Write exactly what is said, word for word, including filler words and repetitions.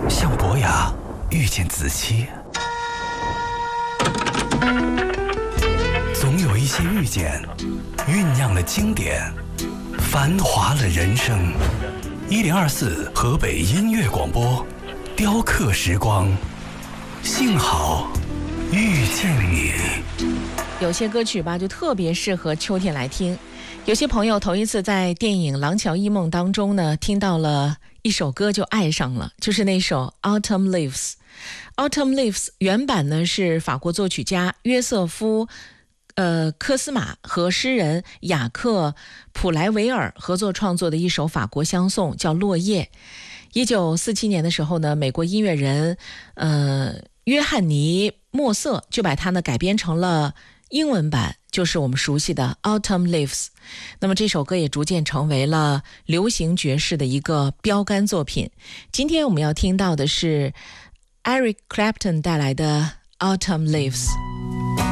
像伯牙遇见子期，总有一些遇见酝酿了经典，繁华了人生。一零二四河北音乐广播，雕刻时光，幸好遇见你。 有些歌曲吧，就特别适合秋天来听。有些朋友头一次在电影《廊桥遗梦》当中呢，听到了一首歌就爱上了，就是那首 Autumn Leaves。Autumn Leaves 原版呢是法国作曲家约瑟夫呃，科斯马和诗人雅克·普莱维尔合作创作的一首法国香颂，叫《落叶》。一九四七年的时候呢，美国音乐人呃约翰尼·莫瑟就把它呢改编成了英文版，就是我们熟悉的 Autumn Leaves。 那么这首歌也逐渐成为了流行爵士的一个标杆作品。今天我们要听到的是 Eric Clapton 带来的 Autumn Leaves。